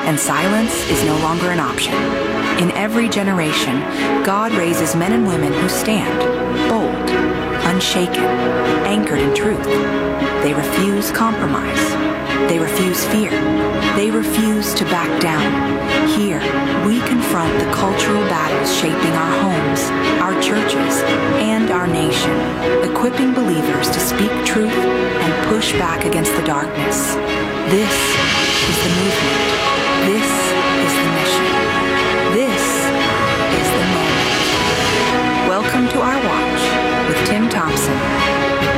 and silence is no longer an option. In every generation, God raises men and women who stand, bold, unshaken, anchored in truth. They refuse compromise. They refuse fear. They refuse to back down. Here, we confront the cultural battles shaping our homes, our churches, and our nation, equipping believers to speak truth and push back against the darkness. This is the movement. This is the mission. This is the moment. Welcome to Our Watch with Tim Thompson.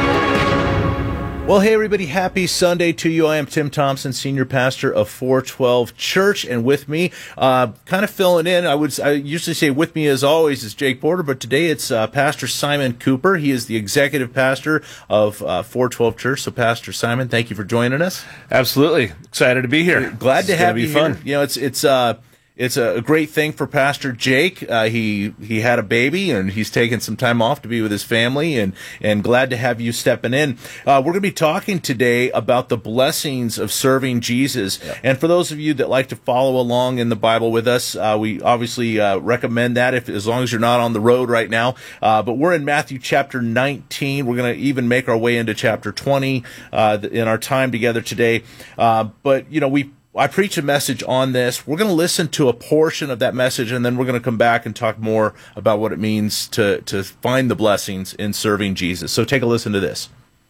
Well, hey everybody, happy Sunday to you. I am Tim Thompson, senior pastor of 412 Church, and with me, kind of filling in, I usually say with me as always is Jake Porter, but today it's Pastor Simon Cooper. He is the executive pastor of 412 Church. So Pastor Simon, thank you for joining us. Absolutely. Excited to be here. Glad to have you fun. here. You know, it's a great thing for Pastor Jake. He had a baby, and he's taken some time off to be with his family, and glad to have you stepping in. We're going to be talking today about the blessings of serving Jesus. Yep. And for those of you that like to follow along in the Bible with us, we obviously recommend that as long as you're not on the road right now. But we're in Matthew chapter 19. We're going to even make our way into chapter 20 in our time together today. But, you know, I preach a message on this. We're going to listen to a portion of that message, and then we're going to come back and talk more about what it means to find the blessings in serving Jesus. So take a listen to this.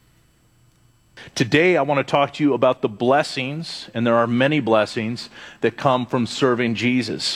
Today, I want to talk to you about the blessings, and there are many blessings that come from serving Jesus.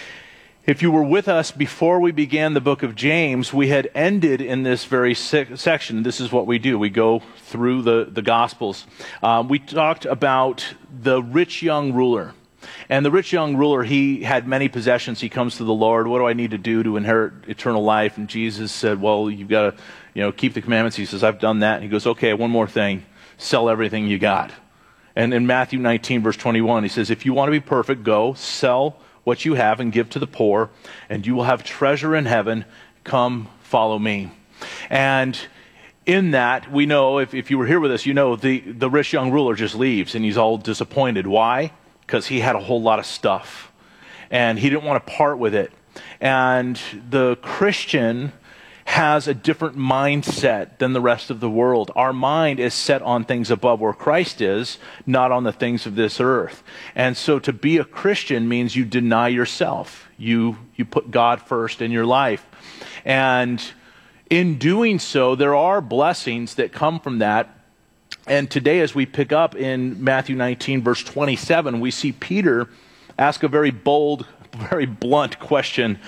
If you were with us before we began the book of James, we had ended in this very section. This is what we do. We go through the Gospels. We talked about the rich young ruler. And the rich young ruler, he had many possessions. He comes to the Lord. What do I need to do to inherit eternal life? And Jesus said, well, you've got to keep the commandments. He says, I've done that. And he goes, okay, one more thing. Sell everything you got. And in Matthew 19, verse 21, he says, if you want to be perfect, go sell what you have and give to the poor, and you will have treasure in heaven. Come, follow me. And in that, we know, if you were here with us, you know the rich young ruler just leaves, and he's all disappointed. Why? Because he had a whole lot of stuff, and he didn't want to part with it. And the Christian has a different mindset than the rest of the world. Our mind is set on things above where Christ is, not on the things of this earth. And so to be a Christian means you deny yourself. You put God first in your life. And in doing so, there are blessings that come from that. And today, as we pick up in Matthew 19, verse 27, we see Peter ask a very bold, very blunt question.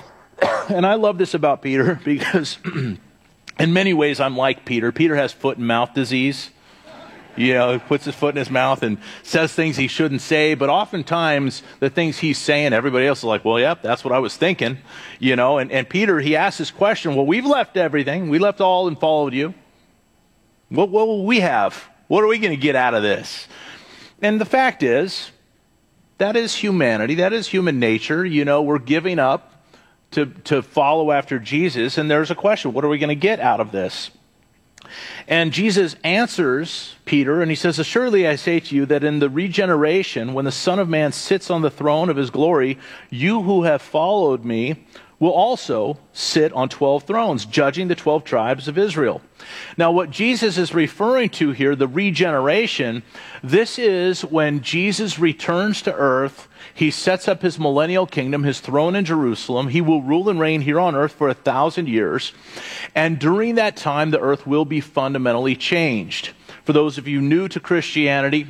And I love this about Peter because in many ways I'm like Peter. Peter has foot and mouth disease. You know, he puts his foot in his mouth and says things he shouldn't say, but oftentimes the things he's saying, everybody else is like, well, yep, that's what I was thinking. You know, and Peter, he asks this question, well, we've left everything. We left all and followed you. What will we have? What are we going to get out of this? And the fact is, that is humanity. That is human nature. You know, we're giving up to follow after Jesus, and there's a question, what are we going to get out of this? And Jesus answers Peter, and he says, assuredly I say to you that in the regeneration, when the Son of Man sits on the throne of his glory, you who have followed me will also sit on 12 thrones, judging the 12 tribes of Israel. Now, what Jesus is referring to here, the regeneration, this is when Jesus returns to earth. He sets up his millennial kingdom, his throne in Jerusalem. He will rule and reign here on earth for 1,000 years. And during that time, the earth will be fundamentally changed. For those of you new to Christianity,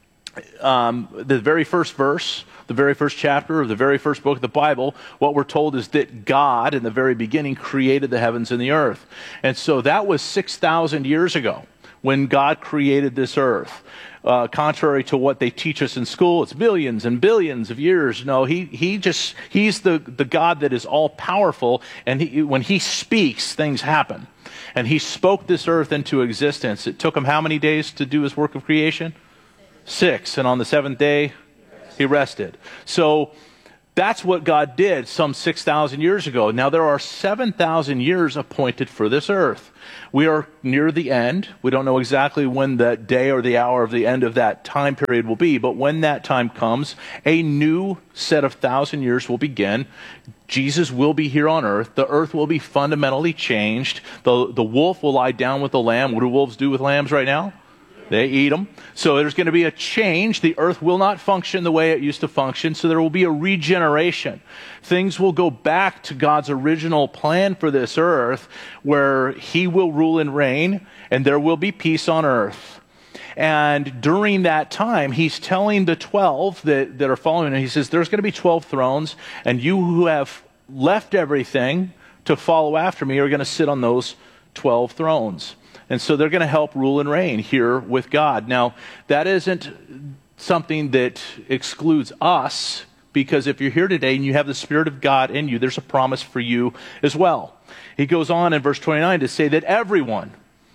the very first verse, the very first chapter of the very first book of the Bible, what we're told is that God, in the very beginning, created the heavens and the earth. And so that was 6,000 years ago when God created this earth. Contrary to what they teach us in school, it's billions and billions of years. No, he's the God that is all powerful, and when he speaks, things happen. And he spoke this earth into existence. It took him how many days to do his work of creation? 6. And on the 7th day, he rested. So That's what God did some 6,000 years ago. Now there are 7,000 years appointed for this earth. We are near the end. We don't know exactly when that day or the hour of the end of that time period will be, but when that time comes, a new set of 1,000 years will begin. Jesus will be here on earth. The earth will be fundamentally changed. The wolf will lie down with the lamb. What do wolves do with lambs right now? They eat them. So there's going to be a change. The earth will not function the way it used to function. So there will be a regeneration. Things will go back to God's original plan for this earth, where he will rule and reign, and there will be peace on earth. And during that time, he's telling the 12 that are following him, he says, there's going to be 12 thrones, and you who have left everything to follow after me are going to sit on those 12 thrones. And so they're going to help rule and reign here with God. Now, that isn't something that excludes us, because if you're here today and you have the Spirit of God in you, there's a promise for you as well. He goes on in verse 29 to say that everyone.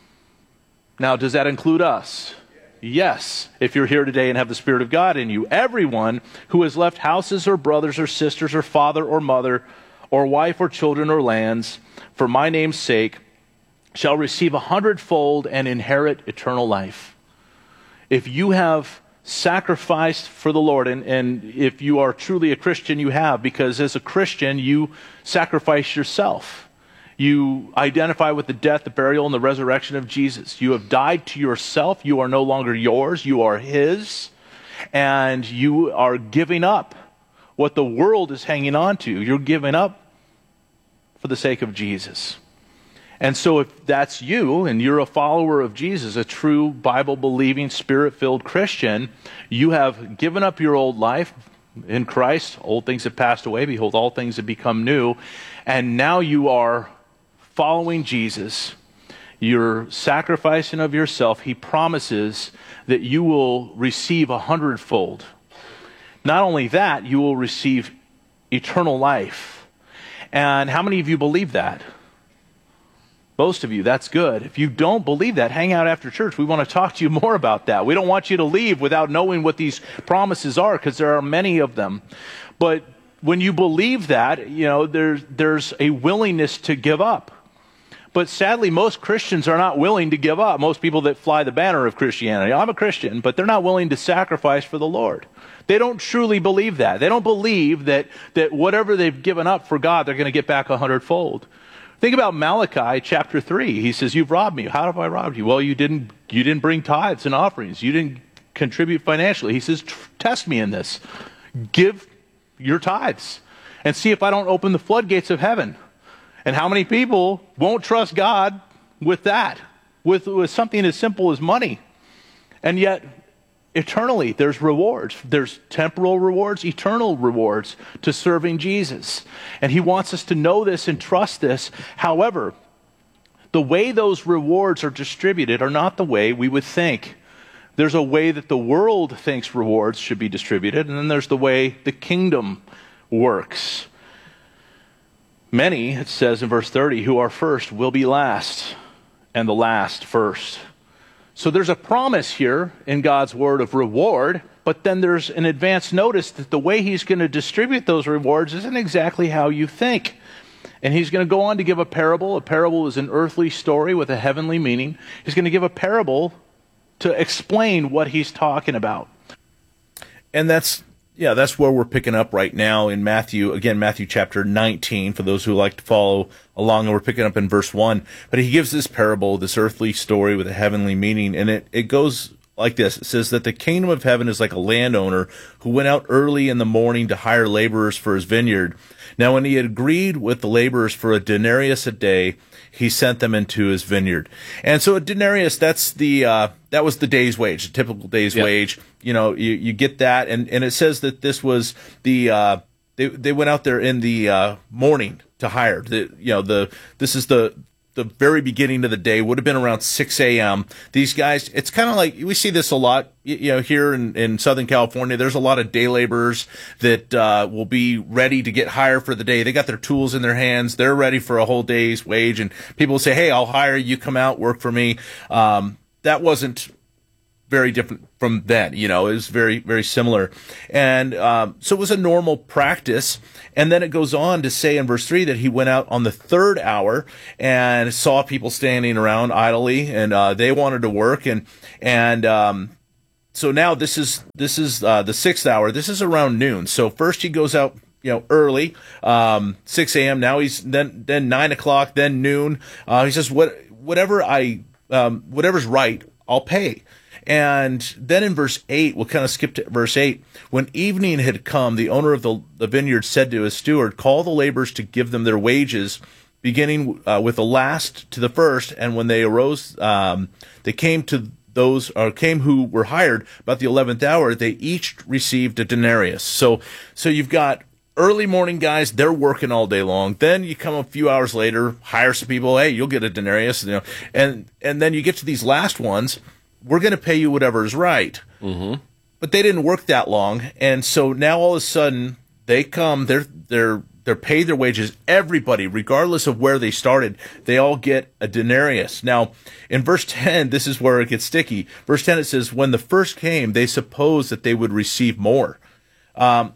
Now, does that include us? Yes. If you're here today and have the Spirit of God in you, everyone who has left houses or brothers or sisters or father or mother or wife or children or lands for my name's sake shall receive 100-fold and inherit eternal life. If you have sacrificed for the Lord, and if you are truly a Christian, you have, because as a Christian, you sacrifice yourself. You identify with the death, the burial, and the resurrection of Jesus. You have died to yourself. You are no longer yours. You are his. And you are giving up what the world is hanging on to. You're giving up for the sake of Jesus. And so if that's you and you're a follower of Jesus, a true Bible-believing, Spirit-filled Christian, you have given up your old life in Christ. Old things have passed away. Behold, all things have become new. And now you are following Jesus. You're sacrificing of yourself. He promises that you will receive 100-fold. Not only that, you will receive eternal life. And how many of you believe that? Most of you, that's good. If you don't believe that, hang out after church. We want to talk to you more about that. We don't want you to leave without knowing what these promises are, because there are many of them. But when you believe that, you know, there's a willingness to give up. But sadly, most Christians are not willing to give up. Most people that fly the banner of Christianity, I'm a Christian, but they're not willing to sacrifice for the Lord. They don't truly believe that. They don't believe that whatever they've given up for God, they're going to get back 100-fold. Think about Malachi chapter 3. He says, you've robbed me. How have I robbed you? Well, you didn't bring tithes and offerings. You didn't contribute financially. He says, test me in this. Give your tithes and see if I don't open the floodgates of heaven. And how many people won't trust God with that, with something as simple as money? And yet, eternally, there's rewards. There's temporal rewards, eternal rewards to serving Jesus. And he wants us to know this and trust this. However, the way those rewards are distributed are not the way we would think. There's a way that the world thinks rewards should be distributed, and then there's the way the kingdom works. Many, it says in verse 30, who are first will be last, and the last first. So there's a promise here in God's word of reward, but then there's an advance notice that the way he's going to distribute those rewards isn't exactly how you think. And he's going to go on to give a parable. A parable is an earthly story with a heavenly meaning. He's going to give a parable to explain what he's talking about. And that's where we're picking up right now in Matthew. Again, Matthew chapter 19, for those who like to follow along, and we're picking up in verse 1. But he gives this parable, this earthly story with a heavenly meaning, and it goes like this. It says that the kingdom of heaven is like a landowner who went out early in the morning to hire laborers for his vineyard. Now, when he had agreed with the laborers for a denarius a day, he sent them into his vineyard. And so a denarius, that was the day's wage, a typical day's wage. You know, you get that. And it says that this was they went out there in the morning to hire. This is the very beginning of the day, would have been around 6 a.m. These guys, it's kind of like, we see this a lot, here in Southern California. There's a lot of day laborers that will be ready to get hired for the day. They got their tools in their hands. They're ready for a whole day's wage. And people will say, hey, I'll hire you, come out, work for me. That wasn't very different from then. It was very, very similar. And so it was a normal practice. And then it goes on to say in verse 3 that he went out on the third hour and saw people standing around idly, and they wanted to work. So now this is the sixth hour. This is around noon. So first he goes out, early, 6 a.m. Now he's then 9 o'clock, then noon. He says, whatever's right, I'll pay. And then in verse 8, we'll kind of skip to verse 8. When evening had come, the owner of the vineyard said to his steward, call the laborers to give them their wages, beginning with the last to the first. And when they arose, they came who were hired about the 11th hour. They each received a denarius. So you've got early morning guys, they're working all day long. Then you come a few hours later, hire some people. Hey, you'll get a denarius. And then you get to these last ones. We're going to pay you whatever is right. Mm-hmm. But they didn't work that long, and so now all of a sudden they come. They're paid their wages. Everybody, regardless of where they started, they all get a denarius. Now, in verse 10, this is where it gets sticky. Verse 10, it says, when the first came, they supposed that they would receive more. I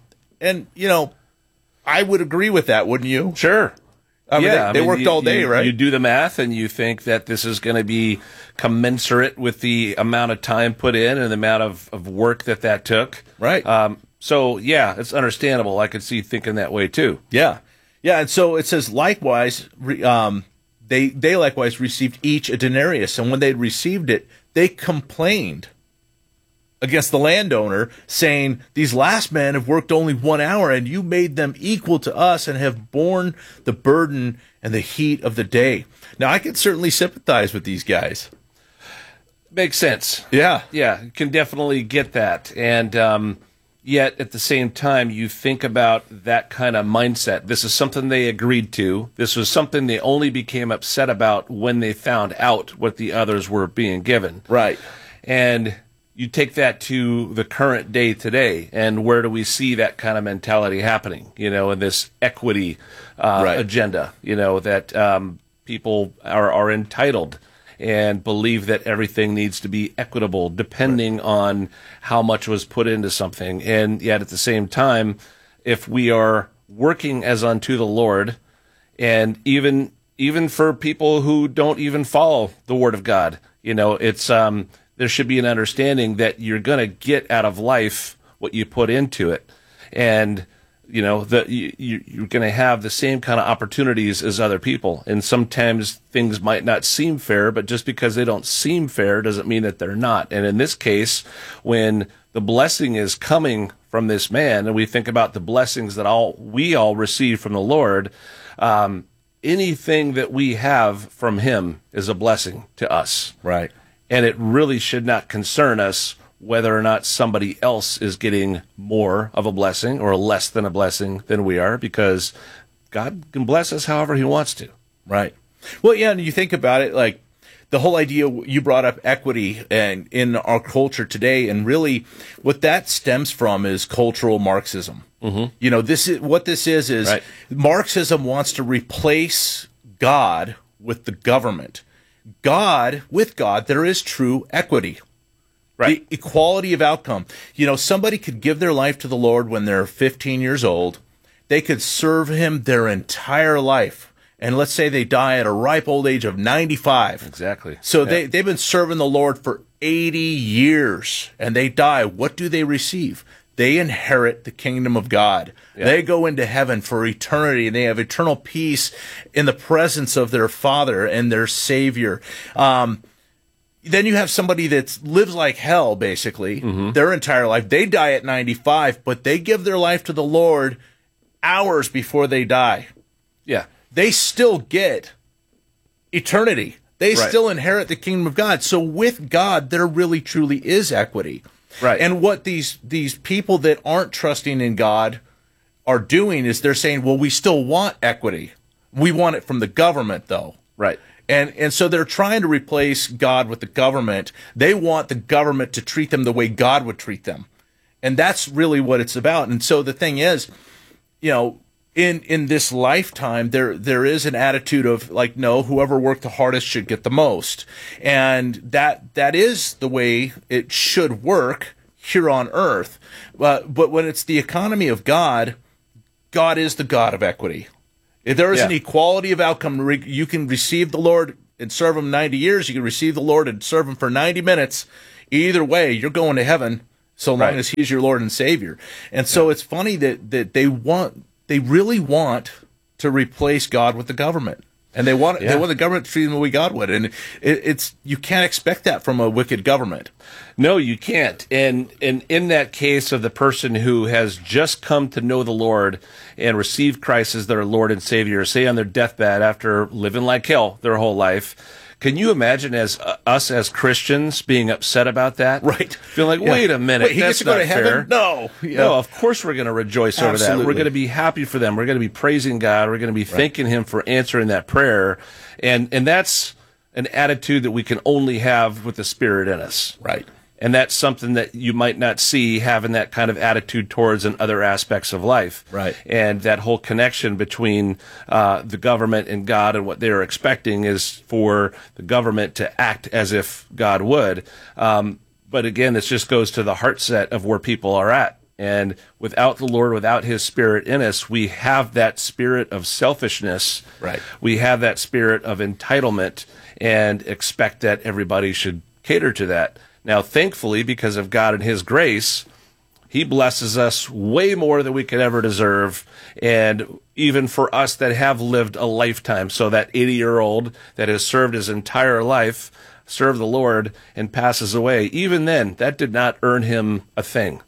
would agree with that, wouldn't you? Sure. They worked all day, right? You do the math, and you think that this is going to be commensurate with the amount of time put in and the amount of work that took. Right. It's understandable. I could see thinking that way, too. Yeah. Yeah, and so it says, likewise, they likewise received each a denarius, and when they received it, they complained against the landowner, saying, these last men have worked only 1 hour, and you made them equal to us and have borne the burden and the heat of the day. Now, I can certainly sympathize with these guys. Makes sense. Yeah. Yeah, you can definitely get that. And yet, at the same time, you think about that kind of mindset. This is something they agreed to. This was something they only became upset about when they found out what the others were being given. Right. And you take that to the current day today, and where do we see that kind of mentality happening, in this equity agenda, that people are entitled and believe that everything needs to be equitable depending on how much was put into something. And yet at the same time, if we are working as unto the Lord, and even for people who don't even follow the Word of God, it's there should be an understanding that you're going to get out of life what you put into it. And, you're going to have the same kind of opportunities as other people. And sometimes things might not seem fair, but just because they don't seem fair doesn't mean that they're not. And in this case, when the blessing is coming from this man, and we think about the blessings that we all receive from the Lord, anything that we have from him is a blessing to us. Right. And it really should not concern us whether or not somebody else is getting more of a blessing or less than a blessing than we are, because God can bless us however he wants to. Right. Well, yeah, and you think about it, like the whole idea, you brought up equity and in our culture today, and really what that stems from is cultural Marxism. Mm-hmm. This is right. Marxism wants to replace God with the government. With God, there is true equity. Right. The equality of outcome. Somebody could give their life to the Lord when they're 15 years old. They could serve him their entire life. And let's say they die at a ripe old age of 95. Exactly. So they've been serving the Lord for 80 years, and they die. What do they receive? They inherit the kingdom of God. Yeah. They go into heaven for eternity, and they have eternal peace in the presence of their Father and their Savior. Then you have somebody that lives like hell, basically, their entire life. They die at 95, but they give their life to the Lord hours before they die. Yeah. They still get eternity. They still inherit the kingdom of God. So with God, there really, truly is equity. Right. And what these people that aren't trusting in God are doing is they're saying, well, we still want equity. We want it from the government, though. Right. And so they're trying to replace God with the government. They want the government to treat them the way God would treat them. And that's really what it's about. And so the thing is, it's in this lifetime, there is an attitude of like, no, whoever worked the hardest should get the most, and that is the way it should work here on earth. But when it's the economy of God, God is the God of equity. If there is an equality of outcome, you can receive the Lord and serve Him 90 years. You can receive the Lord and serve Him for 90 minutes. Either way, you're going to heaven so long as He's your Lord and Savior. And so it's funny that they really want to replace God with the government. And they want the government to treat them the way God would. And it's you can't expect that from a wicked government. No, you can't. And in that case of the person who has just come to know the Lord and received Christ as their Lord and Savior, say on their deathbed after living like hell their whole life, can you imagine us as Christians being upset about that? Right. Feeling like, wait a minute, he that's gets to go not to heaven? fair. No. No, of course we're going to rejoice over that. Absolutely. We're going to be happy for them. We're going to be praising God. We're going to be thanking Him for answering that prayer. And that's an attitude that we can only have with the Spirit in us. Right. And that's something that you might not see having that kind of attitude towards in other aspects of life. Right. And that whole connection between the government and God and what they're expecting is for the government to act as if God would. But again, this just goes to the heart set of where people are at. And without the Lord, without His Spirit in us, we have that spirit of selfishness. Right. We have that spirit of entitlement and expect that everybody should cater to that. Now, thankfully, because of God and His grace, He blesses us way more than we could ever deserve. And even for us that have lived a lifetime, so that 80-year-old that has served his entire life, served the Lord, and passes away, even then, that did not earn him a thing.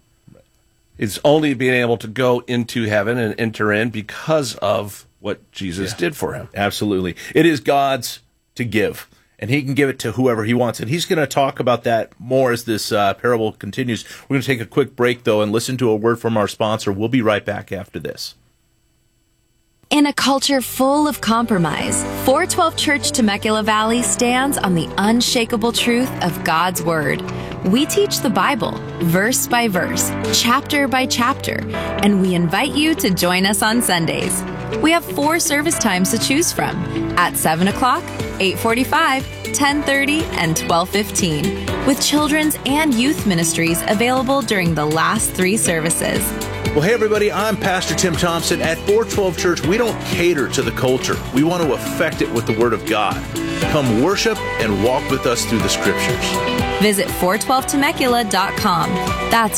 It's only being able to go into heaven and enter in because of what Jesus did for him. Absolutely. It is God's to give, and He can give it to whoever He wants. And He's going to talk about that more as this parable continues. We're going to take a quick break, though, and listen to a word from our sponsor. We'll be right back after this. In a culture full of compromise, 412 Church Temecula Valley stands on the unshakable truth of God's Word. We teach the Bible, verse by verse, chapter by chapter, and we invite you to join us on Sundays. We have 4 service times to choose from, at 7 o'clock, 8:45, 10:30, and 12:15, with children's and youth ministries available during the last 3 services. Well, hey, everybody, I'm Pastor Tim Thompson. At 412 Church, we don't cater to the culture. We want to affect it with the Word of God. Come worship and walk with us through the Scriptures. Visit 412temecula.com. That's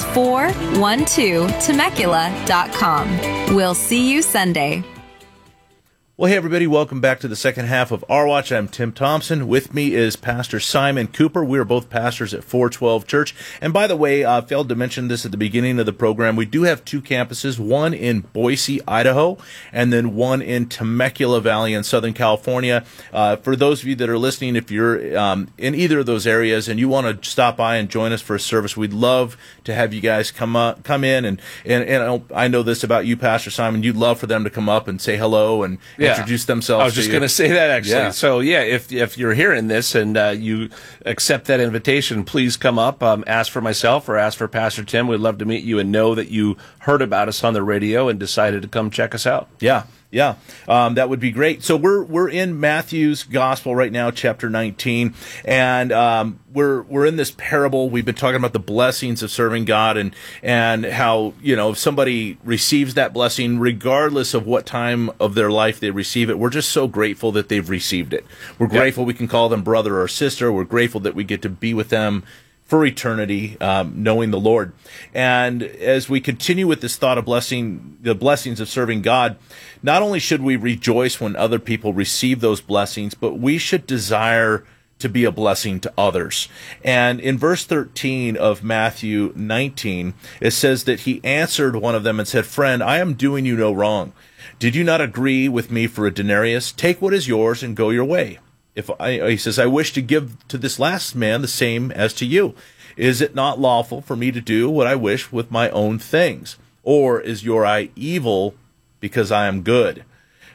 412temecula.com. We'll see you Sunday. Well, hey, everybody, welcome back to the second half of Our Watch. I'm Tim Thompson. With me is Pastor Simon Cooper. We are both pastors at 412 Church. And by the way, I failed to mention this at the beginning of the program. We do have 2 campuses, one in Boise, Idaho, and then one in Temecula Valley in Southern California. For those of you that are listening, if you're in either of those areas and you want to stop by and join us for a service, we'd love to have you guys come in. And I know this about you, Pastor Simon. You'd love for them to come up and say hello and introduce themselves. I was just going to say that, actually. Yeah. So, if you're hearing this and you accept that invitation, please come up, ask for myself or ask for Pastor Tim. We'd love to meet you and know that you heard about us on the radio and decided to come check us out. Yeah. That would be great. So we're in Matthew's Gospel right now, chapter 19, and we're in this parable. We've been talking about the blessings of serving God and how, if somebody receives that blessing, regardless of what time of their life they receive it, we're just so grateful that they've received it. We're grateful we can call them brother or sister. We're grateful that we get to be with them for eternity, knowing the Lord. And as we continue with this thought of the blessings of serving God, not only should we rejoice when other people receive those blessings, but we should desire to be a blessing to others. And in verse 13 of Matthew 19, it says that He answered one of them and said, "Friend, I am doing you no wrong. Did you not agree with me for a denarius? Take what is yours and go your way. He says, I wish to give to this last man the same as to you. Is it not lawful for me to do what I wish with my own things? Or is your eye evil because I am good?"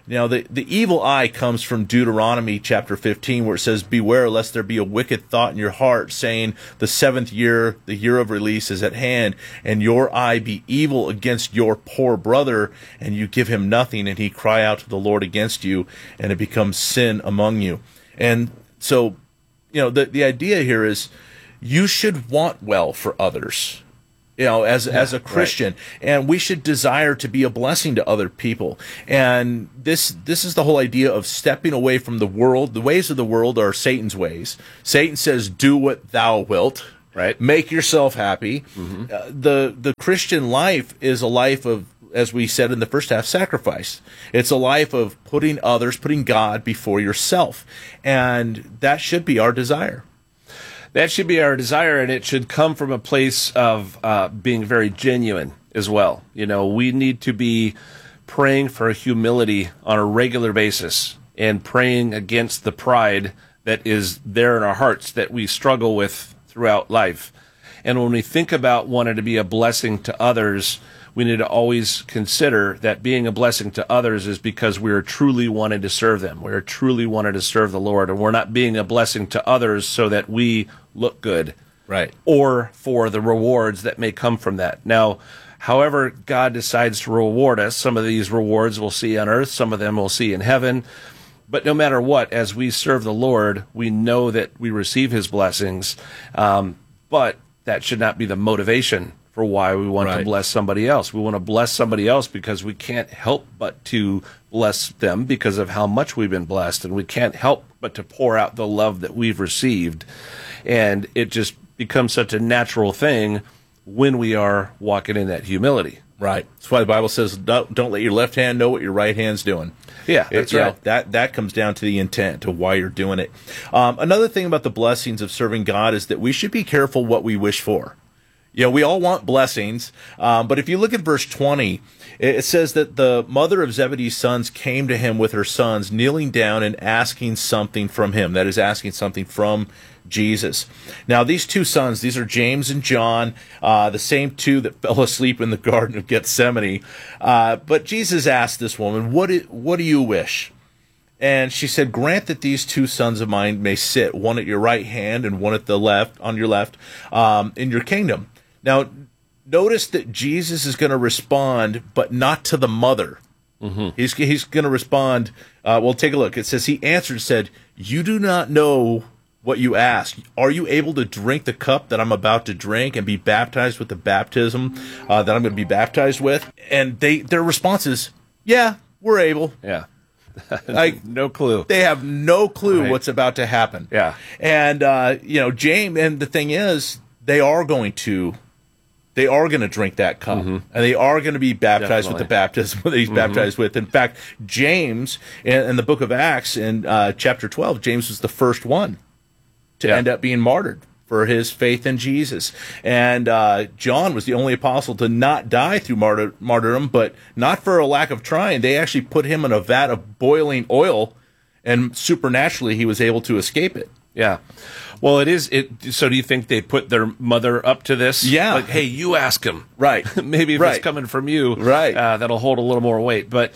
Now, the evil eye comes from Deuteronomy chapter 15, where it says, "Beware lest there be a wicked thought in your heart, saying, the seventh year, the year of release, is at hand, and your eye be evil against your poor brother, and you give him nothing, and he cry out to the Lord against you, and it becomes sin among you." And so, the idea here is you should want well for others. As a Christian, right. And we should desire to be a blessing to other people. And this is the whole idea of stepping away from the world. The ways of the world are Satan's ways. Satan says, "Do what thou wilt." Right. Make yourself happy. Mm-hmm. The Christian life is a life of, as we said in the first half, sacrifice. It's a life of putting God before yourself. And that should be our desire. That should be our desire, and it should come from a place of being very genuine as well. We need to be praying for humility on a regular basis and praying against the pride that is there in our hearts that we struggle with throughout life. And when we think about wanting to be a blessing to others, we need to always consider that being a blessing to others is because we are truly wanting to serve them. We are truly wanting to serve the Lord, and we're not being a blessing to others so that we look good, right? Or for the rewards that may come from that. Now, however God decides to reward us, some of these rewards we'll see on earth, some of them we'll see in heaven. But no matter what, as we serve the Lord, we know that we receive his blessings, but that should not be the motivation for why we want to bless somebody else. We want to bless somebody else because we can't help but to bless them because of how much we've been blessed, and we can't help but to pour out the love that we've received. And it just becomes such a natural thing when we are walking in that humility. Right. That's why the Bible says, don't let your left hand know what your right hand's doing. Yeah, that's right. That comes down to the intent of why you're doing it. Another thing about the blessings of serving God is that we should be careful what we wish for. We all want blessings, but if you look at verse 20, it says that the mother of Zebedee's sons came to him with her sons, kneeling down and asking something from him. That is, asking something from Jesus. Now, these two sons, these are James and John, the same two that fell asleep in the Garden of Gethsemane. But Jesus asked this woman, what do you wish? And she said, "Grant that these two sons of mine may sit, one at your right hand and one at the left, on your left, in your kingdom." Now, notice that Jesus is going to respond, but not to the mother. Mm-hmm. He's going to respond. Well, take a look. It says, he answered and said, "You do not know what you ask. Are you able to drink the cup that I'm about to drink and be baptized with the baptism that I'm going to be baptized with?" And their response is, "Yeah, we're able." Yeah. No clue. They have no clue what's about to happen. Yeah. And, James, and the thing is, they are going to drink that cup, and they are going to be baptized with the baptism that he's baptized with. In fact, James, in the book of Acts, in chapter 12, James was the first one to end up being martyred for his faith in Jesus. And John was the only apostle to not die through martyrdom, but not for a lack of trying. They actually put him in a vat of boiling oil, and supernaturally he was able to escape it. Yeah. Well, so do you think they put their mother up to this? Yeah. Like, hey, you ask him. Right. Maybe if it's coming from you, that'll hold a little more weight. But,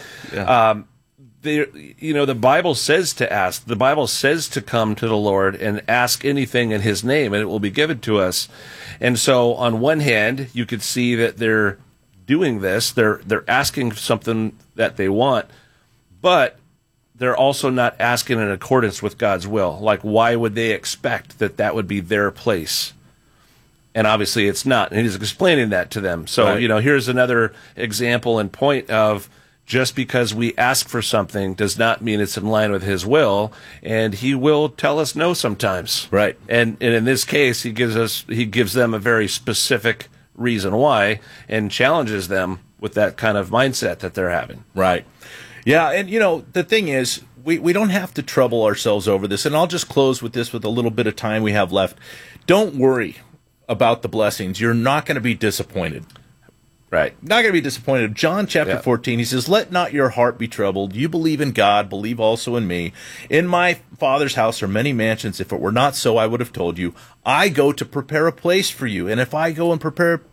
the Bible says to ask. The Bible says to come to the Lord and ask anything in his name, and it will be given to us. And so on one hand, you could see that they're doing this. They're asking something that they want, but they're also not asking in accordance with God's will. Like, why would they expect that would be their place? And obviously it's not. And he's explaining that to them. So, here's another example and point of just because we ask for something does not mean it's in line with his will. And he will tell us no sometimes. Right. And in this case, he gives them a very specific reason why and challenges them with that kind of mindset that they're having. Right. Yeah, and the thing is, we don't have to trouble ourselves over this, and I'll just close with this with a little bit of time we have left. Don't worry about the blessings. You're not going to be disappointed. Right. Not going to be disappointed. John chapter 14, he says, "Let not your heart be troubled. You believe in God, believe also in me. In my Father's house are many mansions. If it were not so, I would have told you. I go to prepare a place for you. And if I go and prepare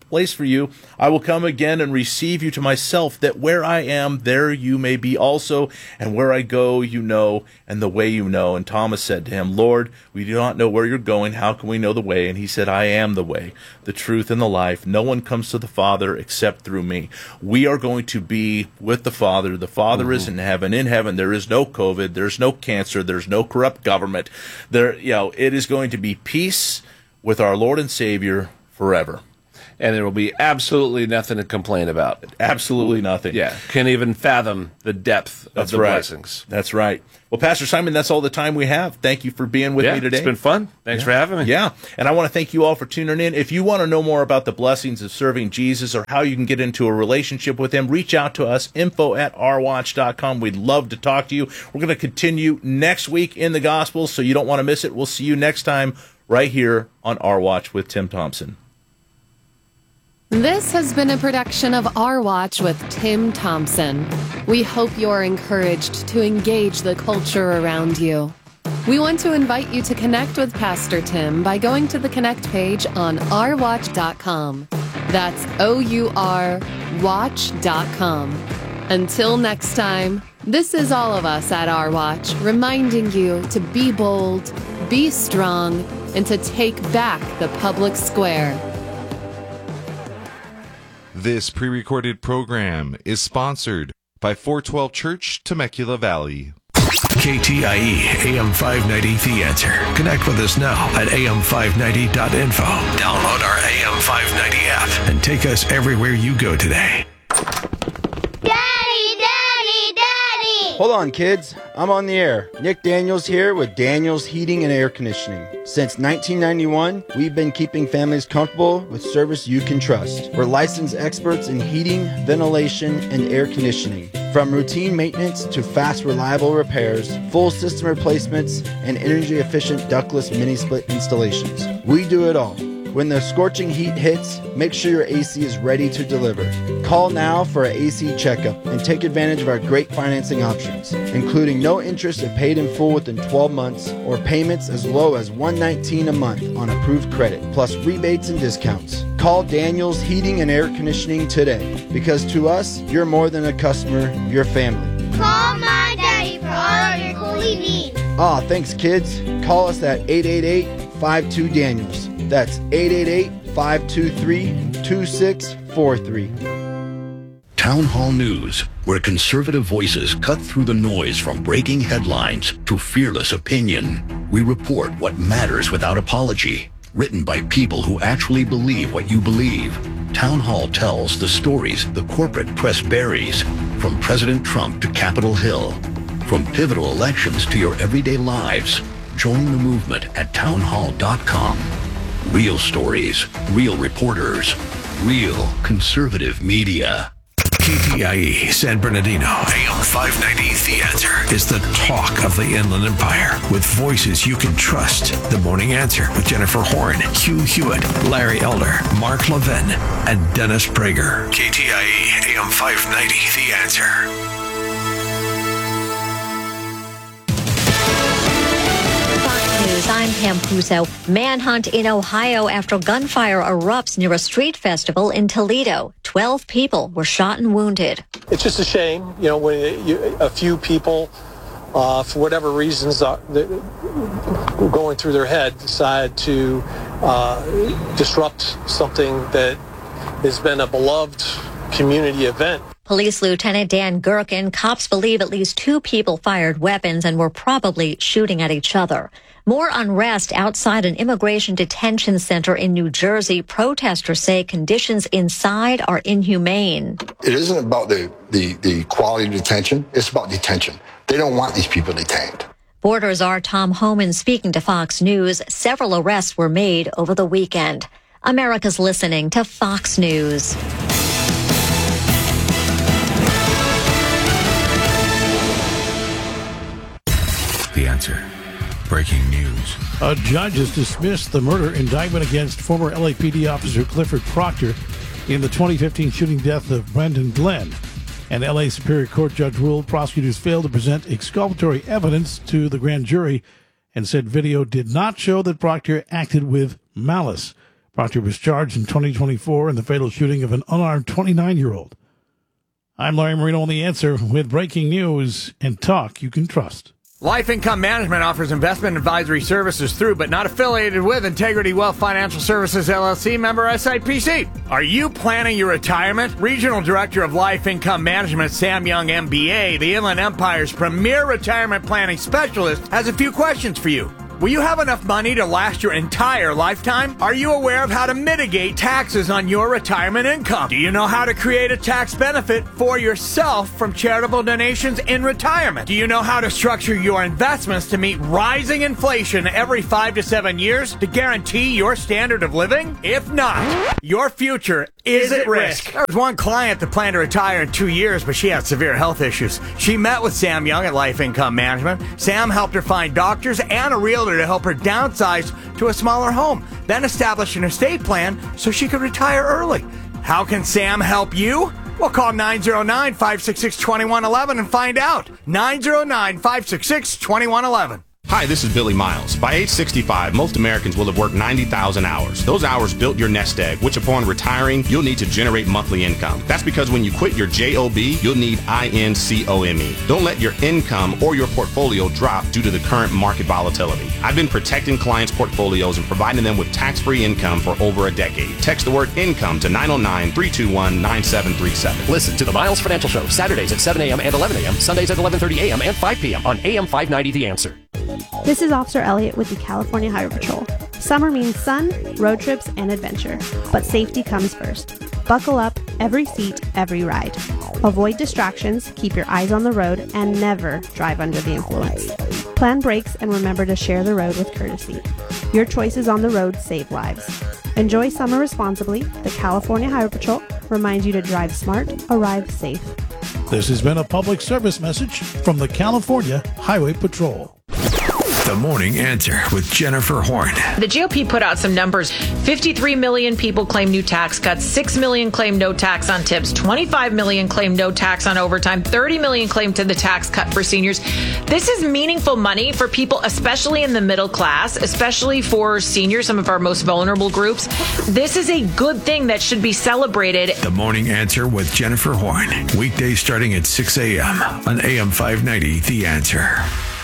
place for you. I will come again and receive you to myself, that where I am, there you may be also, and where I go, you know, and the way you know. And Thomas said to him, Lord, we do not know where you're going. How can we know the way? And he said, I am the way, the truth, and the life. No one comes to the Father except through me. We are going to be with the Father. The Father is in heaven. In heaven, there is no COVID. There's no cancer. There's no corrupt government. It is going to be peace with our Lord and Savior forever. And there will be absolutely nothing to complain about. Absolutely nothing. Yeah, can't even fathom the depth of the blessings. That's right. Well, Pastor Simon, that's all the time we have. Thank you for being with me today. It's been fun. Thanks for having me. Yeah, and I want to thank you all for tuning in. If you want to know more about the blessings of serving Jesus or how you can get into a relationship with him, reach out to us, info@ourwatch.com. We'd love to talk to you. We're going to continue next week in the Gospels, so you don't want to miss it. We'll see you next time right here on Our Watch with Tim Thompson. This has been a production of Our Watch with Tim Thompson. We hope you're encouraged to engage the culture around you. We want to invite you to connect with Pastor Tim by going to the Connect page on ourwatch.com. That's OUR-watch.com. Until next time, this is all of us at Our Watch, reminding you to be bold, be strong, and to take back the public square. This pre-recorded program is sponsored by 412 Church, Temecula Valley. KTIE AM 590 The Answer. Connect with us now at am590.info. Download our AM 590 app and take us everywhere you go today. Hold on, kids. I'm on the air. Nick Daniels here with Daniels Heating and Air Conditioning. Since 1991, we've been keeping families comfortable with service you can trust. We're licensed experts in heating, ventilation, and air conditioning. From routine maintenance to fast, reliable repairs, full system replacements, and energy-efficient ductless mini-split installations. We do it all. When the scorching heat hits, make sure your AC is ready to deliver. Call now for an AC checkup and take advantage of our great financing options, including no interest if paid in full within 12 months or payments as low as $119 a month on approved credit, plus rebates and discounts. Call Daniels Heating and Air Conditioning today, because to us, you're more than a customer, you're family. Call my daddy for all of your cooling needs. Thanks, kids. Call us at 888-52-DANIELS. That's 888-523-2643. Town Hall News, where conservative voices cut through the noise from breaking headlines to fearless opinion. We report what matters without apology. Written by people who actually believe what you believe. Town Hall tells the stories the corporate press buries, from President Trump to Capitol Hill. From pivotal elections to your everyday lives. Join the movement at townhall.com. Real stories, real reporters, real conservative media. KTIE San Bernardino, AM 590 The Answer is the talk of the Inland Empire with voices you can trust. The Morning Answer with Jennifer Horn, Hugh Hewitt, Larry Elder, Mark Levin, and Dennis Prager. KTIE AM 590 The Answer. I'm Pam Puzo. Manhunt in Ohio after gunfire erupts near a street festival in Toledo. 12 people were shot and wounded. It's just a shame, when a few people, for whatever reasons going through their head, decide to disrupt something that has been a beloved community event. Police Lieutenant Dan Gherkin, cops believe at least 2 people fired weapons and were probably shooting at each other. More unrest outside an immigration detention center in New Jersey. Protesters say conditions inside are inhumane. It isn't about the quality of detention. It's about detention. They don't want these people detained. Borders are Tom Homan speaking to Fox News. Several arrests were made over the weekend. America's listening to Fox News. The Answer. Breaking news. A judge has dismissed the murder indictment against former LAPD officer Clifford Proctor in the 2015 shooting death of Brendan Glenn. An LA Superior Court judge ruled prosecutors failed to present exculpatory evidence to the grand jury and said video did not show that Proctor acted with malice. Proctor was charged in 2024 in the fatal shooting of an unarmed 29-year-old. I'm Larry Marino on The Answer with breaking news and talk you can trust. Life Income Management offers investment advisory services through, but not affiliated with, Integrity Wealth Financial Services, LLC, member SIPC. Are you planning your retirement? Regional Director of Life Income Management, Sam Young, MBA, the Inland Empire's premier retirement planning specialist, has a few questions for you. Will you have enough money to last your entire lifetime? Are you aware of how to mitigate taxes on your retirement income? Do you know how to create a tax benefit for yourself from charitable donations in retirement? Do you know how to structure your investments to meet rising inflation every 5 to 7 years to guarantee your standard of living? If not, your future is at risk. There was one client that planned to retire in 2 years, but she had severe health issues. She met with Sam Young at Life Income Management. Sam helped her find doctors and a realtor to help her downsize to a smaller home, then establish an estate plan so she could retire early. How can Sam help you? Well, call 909-566-2111 and find out. 909-566-2111. Hi, this is Billy Miles. By age 65, most Americans will have worked 90,000 hours. Those hours built your nest egg, which upon retiring, you'll need to generate monthly income. That's because when you quit your JOB, you'll need INCOME. Don't let your income or your portfolio drop due to the current market volatility. I've been protecting clients' portfolios and providing them with tax-free income for over a decade. Text the word income to 909-321-9737. Listen to the Miles Financial Show, Saturdays at 7 a.m. and 11 a.m., Sundays at 11:30 a.m. and 5 p.m. on AM 590 The Answer. This is Officer Elliott with the California Highway Patrol. Summer means sun, road trips, and adventure, but safety comes first. Buckle up, every seat, every ride. Avoid distractions, keep your eyes on the road, and never drive under the influence. Plan brakes and remember to share the road with courtesy. Your choices on the road save lives. Enjoy summer responsibly. The California Highway Patrol reminds you to drive smart, arrive safe. This has been a public service message from the California Highway Patrol. The Morning Answer with Jennifer Horn. The GOP put out some numbers. 53 million people claim new tax cuts. 6 million claim no tax on tips. 25 million claim no tax on overtime. 30 million claim to the tax cut for seniors. This is meaningful money for people, especially in the middle class, especially for seniors, some of our most vulnerable groups. This is a good thing that should be celebrated. The Morning Answer with Jennifer Horn. Weekdays starting at 6 a.m. on AM 590 The Answer.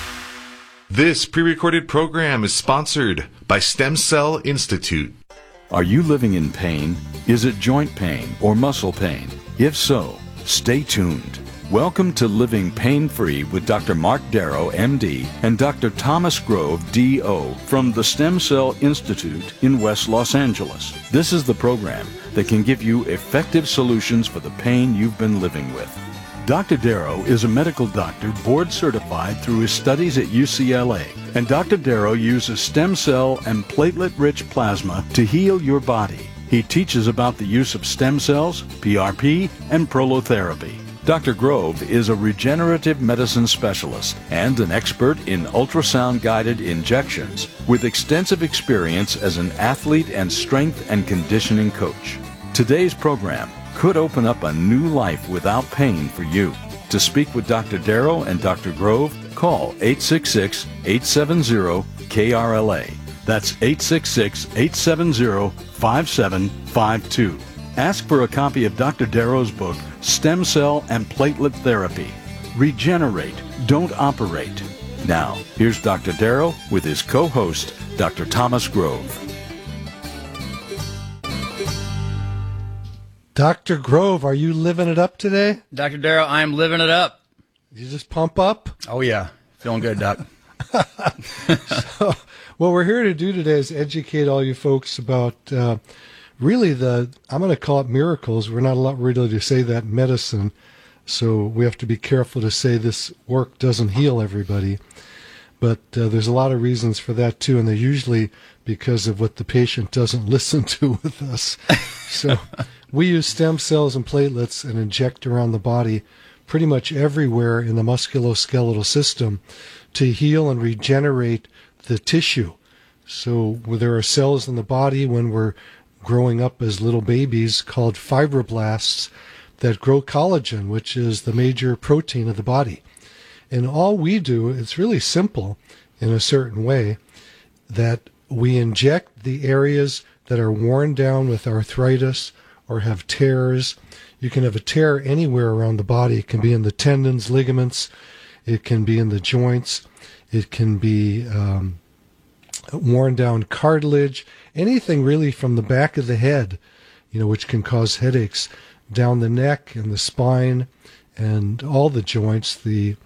This pre-recorded program is sponsored by Stem Cell Institute. Are you living in pain? Is it joint pain or muscle pain? If so, stay tuned. Welcome to Living Pain-Free with Dr. Mark Darrow, MD, and Dr. Thomas Grove, DO, from the Stem Cell Institute in West Los Angeles. This is the program that can give you effective solutions for the pain you've been living with. Dr. Darrow is a medical doctor board certified through his studies at UCLA, and Dr. Darrow uses stem cell and platelet-rich plasma to heal your body. He teaches about the use of stem cells, PRP, and prolotherapy. Dr. Grove is a regenerative medicine specialist and an expert in ultrasound-guided injections with extensive experience as an athlete and strength and conditioning coach. Today's program could open up a new life without pain for you. To speak with Dr. Darrow and Dr. Grove, call 866-870-KRLA. That's 866-870-5752. Ask for a copy of Dr. Darrow's book, Stem Cell and Platelet Therapy. Regenerate, don't operate. Now, here's Dr. Darrow with his co-host, Dr. Thomas Grove. Dr. Grove, are you living it up today? Dr. Darrow, I am living it up. You just pump up? Oh, yeah. Feeling good, Doc. So, what we're here to do today is educate all you folks about really I'm going to call it miracles. We're not allowed really to say that in medicine, so we have to be careful to say this work doesn't heal everybody. But there's a lot of reasons for that, too, and they're usually because of what the patient doesn't listen to with us. So we use stem cells and platelets and inject around the body pretty much everywhere in the musculoskeletal system to heal and regenerate the tissue. So there are cells in the body when we're growing up as little babies called fibroblasts that grow collagen, which is the major protein of the body. And all we do, it's really simple in a certain way, that we inject the areas that are worn down with arthritis or have tears. You can have a tear anywhere around the body. It can be in the tendons, ligaments. It can be in the joints. It can be worn down cartilage. Anything really from the back of the head, which can cause headaches, down the neck and the spine and all the joints, the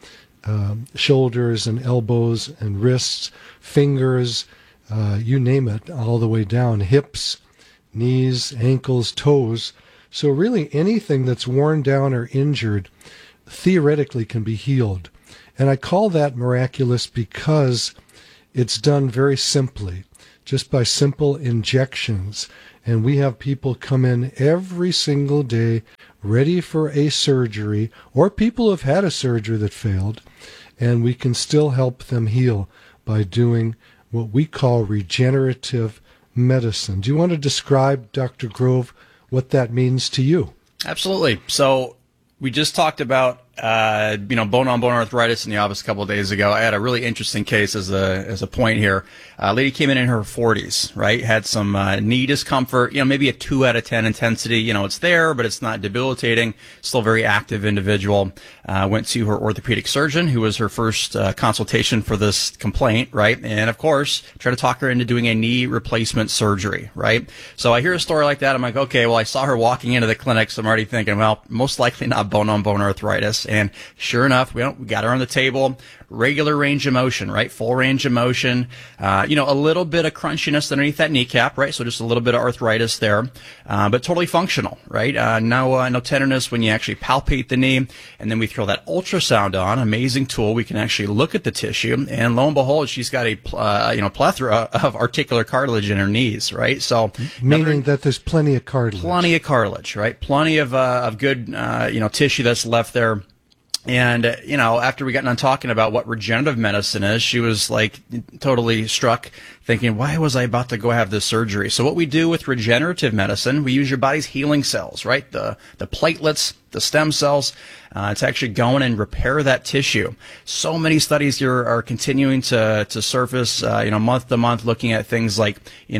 shoulders and elbows and wrists, fingers, you name it, all the way down, hips, knees, ankles, toes. So really anything that's worn down or injured theoretically can be healed. And I call that miraculous because it's done very simply, just by simple injections. And we have people come in every single day ready for a surgery, or people who have had a surgery that failed, and we can still help them heal by doing what we call regenerative medicine. Do you want to describe, Dr. Grove, what that means to you? Absolutely. So we just talked about bone-on-bone arthritis in the office a couple of days ago. I had a really interesting case as a point here. A lady came in her 40s, right? Had some knee discomfort, maybe a 2 out of 10 intensity. It's there, but it's not debilitating. Still a very active individual. Went to her orthopedic surgeon, who was her first consultation for this complaint, right? And of course, tried to talk her into doing a knee replacement surgery, right? So I hear a story like that. I'm like, okay, well, I saw her walking into the clinic, so I'm already thinking, well, most likely not bone-on-bone arthritis. And sure enough, we got her on the table, regular range of motion, right? Full range of motion, a little bit of crunchiness underneath that kneecap, right? So just a little bit of arthritis there, but totally functional, right? No tenderness when you actually palpate the knee. And then we throw that ultrasound on, amazing tool. We can actually look at the tissue, and lo and behold, she's got a, plethora of articular cartilage in her knees, right? So meaning that there's plenty of cartilage. Plenty of cartilage, right? Plenty of good, tissue that's left there. And, after we got done talking about what regenerative medicine is, she was like totally struck, thinking, why was I about to go have this surgery? So what we do with regenerative medicine, we use your body's healing cells, right? The platelets, the stem cells, to actually go in and repair that tissue. So many studies here are continuing to surface, month to month, looking at things like,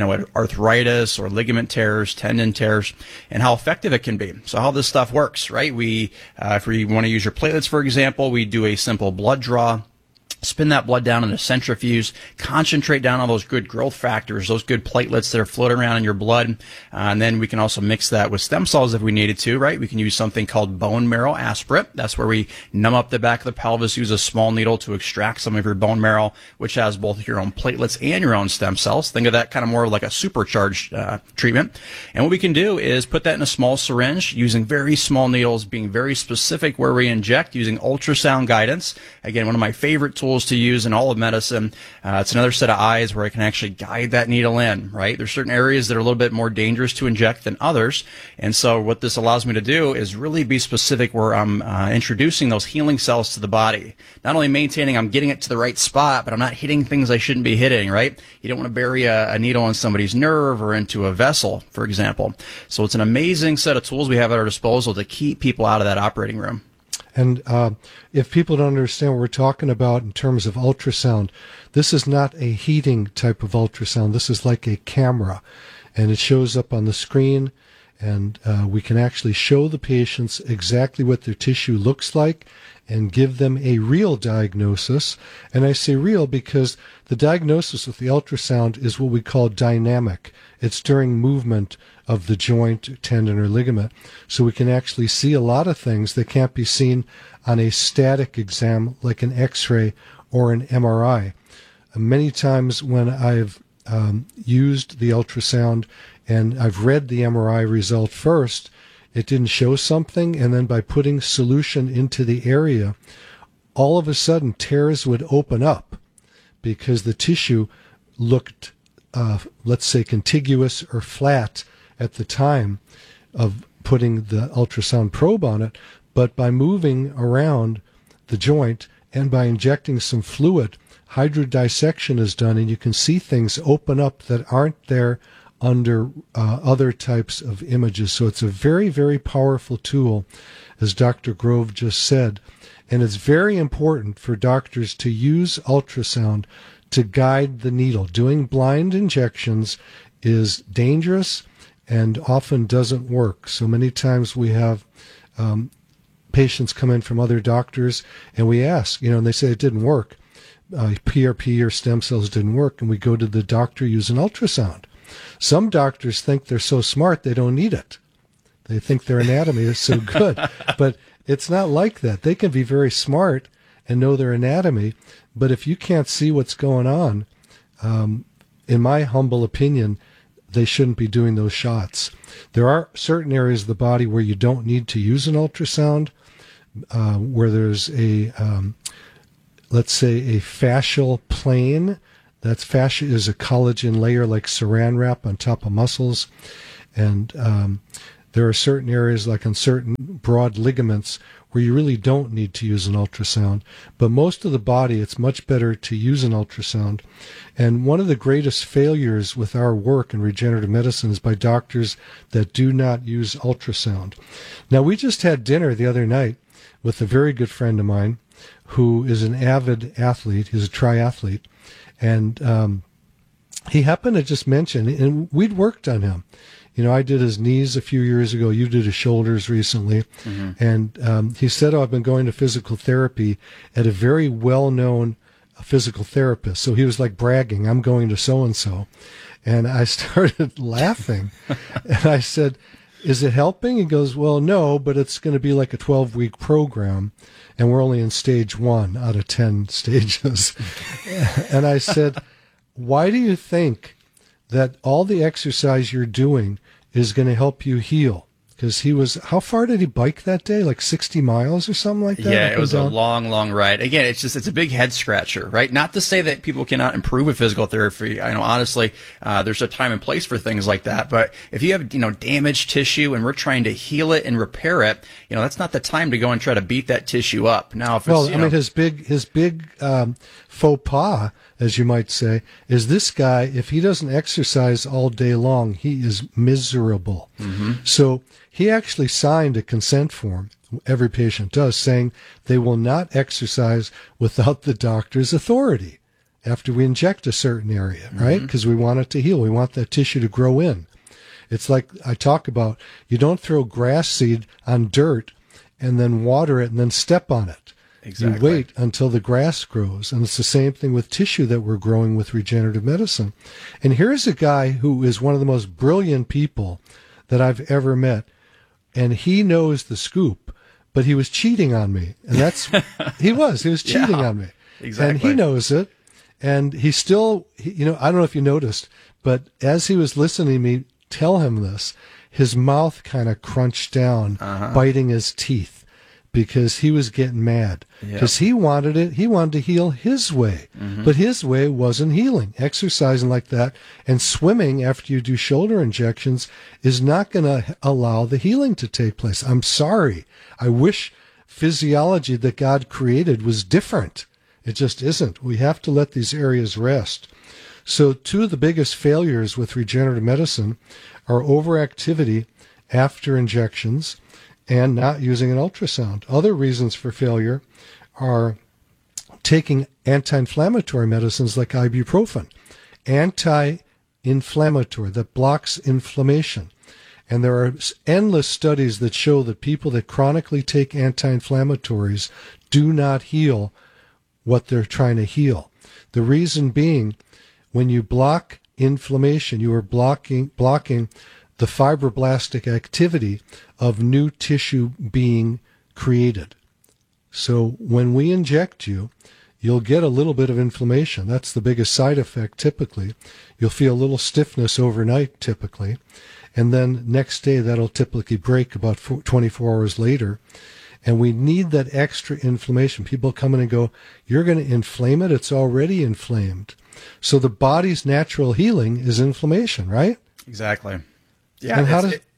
arthritis or ligament tears, tendon tears, and how effective it can be. So how this stuff works, right? We, if we want to use your platelets, for example, we do a simple blood draw. Spin that blood down in a centrifuge, concentrate down on those good growth factors, those good platelets that are floating around in your blood. And then we can also mix that with stem cells if we needed to, right? We can use something called bone marrow aspirate. That's where we numb up the back of the pelvis, use a small needle to extract some of your bone marrow, which has both your own platelets and your own stem cells. Think of that kind of more like a supercharged treatment. And what we can do is put that in a small syringe using very small needles, being very specific where we inject, using ultrasound guidance. Again, one of my favorite tools to use in all of medicine. It's another set of eyes where I can actually guide that needle in, right? There's certain areas that are a little bit more dangerous to inject than others. And so what this allows me to do is really be specific where I'm introducing those healing cells to the body. Not only maintaining I'm getting it to the right spot, but I'm not hitting things I shouldn't be hitting, right? You don't want to bury a needle in somebody's nerve or into a vessel, for example. So it's an amazing set of tools we have at our disposal to keep people out of that operating room. And if people don't understand what we're talking about in terms of ultrasound, this is not a heating type of ultrasound. This is like a camera, and it shows up on the screen, and we can actually show the patients exactly what their tissue looks like and give them a real diagnosis. And I say real because the diagnosis with the ultrasound is what we call dynamic. It's during movement of the joint, tendon, or ligament. So we can actually see a lot of things that can't be seen on a static exam like an X-ray or an MRI. Many times when I've used the ultrasound and I've read the MRI result first, it didn't show something, and then by putting solution into the area, all of a sudden tears would open up because the tissue looked, let's say, contiguous or flat at the time of putting the ultrasound probe on it, but by moving around the joint and by injecting some fluid, hydrodissection is done, and you can see things open up that aren't there under other types of images. So it's a very, very powerful tool, as Dr. Grove just said. And it's very important for doctors to use ultrasound to guide the needle. Doing blind injections is dangerous and often doesn't work. So many times we have patients come in from other doctors, and we ask, and they say it didn't work. PRP or stem cells didn't work, and we go to the doctor, use an ultrasound. Some doctors think they're so smart they don't need it. They think their anatomy is so good, but it's not like that. They can be very smart and know their anatomy, but if you can't see what's going on, in my humble opinion, they shouldn't be doing those shots. There are certain areas of the body where you don't need to use an ultrasound, where there's let's say a fascial plane. That fascia is a collagen layer like saran wrap on top of muscles. And there are certain areas, like on certain broad ligaments, where you really don't need to use an ultrasound. But most of the body, it's much better to use an ultrasound. And one of the greatest failures with our work in regenerative medicine is by doctors that do not use ultrasound. Now, we just had dinner the other night with a very good friend of mine who is an avid athlete. He's a triathlete. And he happened to just mention, and we'd worked on him. I did his knees a few years ago. You did his shoulders recently. Mm-hmm. And he said, he been going to physical therapy at a very well-known physical therapist. So he was like bragging, I'm going to so-and-so. And I started laughing. And I said, is it helping? He goes, well, no, but it's going to be like a 12-week program. And we're only in stage 1 out of 10 stages. And I said, why do you think that all the exercise you're doing is going to help you heal? Because how far did he bike that day? Like 60 miles or something like that? Yeah, it was a long, long ride. Again, it's a big head scratcher, right? Not to say that people cannot improve with physical therapy. I know, honestly, there's a time and place for things like that. But if you have, damaged tissue and we're trying to heal it and repair it, that's not the time to go and try to beat that tissue up. Now, if his big faux pas, as you might say, is this guy, if he doesn't exercise all day long, he is miserable. Mm-hmm. So he actually signed a consent form, every patient does, saying they will not exercise without the doctor's authority after we inject a certain area, mm-hmm. right? Because we want it to heal. We want that tissue to grow in. It's like I talk about, you don't throw grass seed on dirt and then water it and then step on it. Exactly. You wait until the grass grows. And it's the same thing with tissue that we're growing with regenerative medicine. And here's a guy who is one of the most brilliant people that I've ever met. And he knows the scoop, but he was cheating on me. And he was cheating on me. Exactly. And he knows it. And he still, I don't know if you noticed, but as he was listening to me tell him this, his mouth kind of crunched down, biting his teeth. Because he was getting mad. Because he wanted to heal his way. Mm-hmm. But his way wasn't healing. Exercising like that and swimming after you do shoulder injections is not going to allow the healing to take place. I'm sorry. I wish physiology that God created was different. It just isn't. We have to let these areas rest. So 2 of the biggest failures with regenerative medicine are overactivity after injections and not using an ultrasound. Other reasons for failure are taking anti-inflammatory medicines like ibuprofen, anti-inflammatory that blocks inflammation. And there are endless studies that show that people that chronically take anti-inflammatories do not heal what they're trying to heal. The reason being, when you block inflammation, you are blocking the fibroblastic activity of new tissue being created. So when we inject you, you'll get a little bit of inflammation. That's the biggest side effect typically. You'll feel a little stiffness overnight typically. And then next day that'll typically break about 24 hours later. And we need that extra inflammation. People come in and go, you're going to inflame it? It's already inflamed. So the body's natural healing is inflammation, right? Exactly. Yeah, and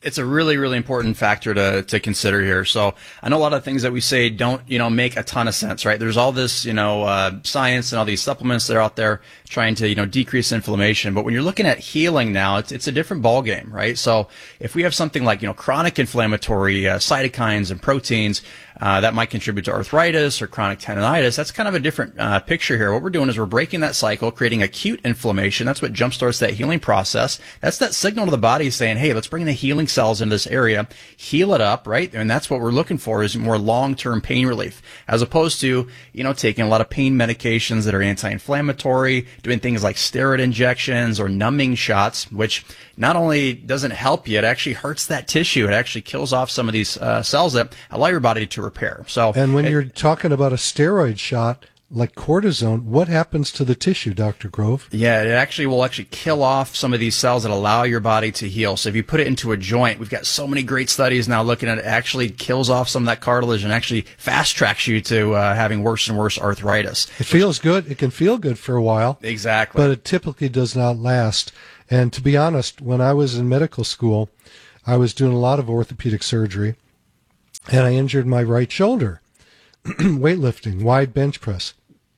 It's a really, really important factor to consider here. So I know a lot of things that we say don't, make a ton of sense, right? There's all this, science and all these supplements that are out there trying to, decrease inflammation. But when you're looking at healing now, it's a different ballgame, right? So if we have something like, chronic inflammatory cytokines and proteins, that might contribute to arthritis or chronic tendonitis. That's kind of a different picture here. What we're doing is we're breaking that cycle, creating acute inflammation. That's what jumpstarts that healing process. That's that signal to the body saying, hey, let's bring the healing cells into this area, heal it up, right? And that's what we're looking for is more long-term pain relief, as opposed to, taking a lot of pain medications that are anti-inflammatory, doing things like steroid injections or numbing shots, which not only doesn't help you, it actually hurts that tissue. It actually kills off some of these cells that allow your body to repair. So, and when you're talking about a steroid shot like cortisone, what happens to the tissue, Dr. Grove? Yeah, it will kill off some of these cells that allow your body to heal. So if you put it into a joint, we've got so many great studies now looking at it actually kills off some of that cartilage and actually fast tracks you to having worse and worse arthritis. It feels good. It can feel good for a while. Exactly. But it typically does not last. And to be honest, when I was in medical school, I was doing a lot of orthopedic surgery, and I injured my right shoulder, weightlifting, wide bench press.